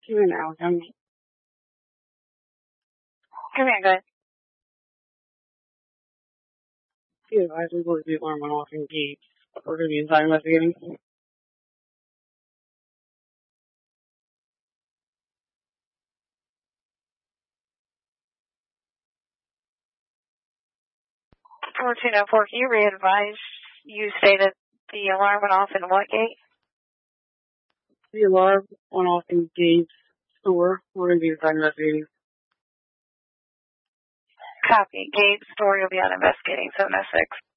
Come here now, young. Come here, guys. Be advised we believe the alarm went off in Gates. We're going to be inside investigating. 1404, can you re-advise? You stated the alarm went off in what gate? The alarm went off in Gates store. We're going to be inside investigating. Copy. Gate store, you'll be out investigating 706.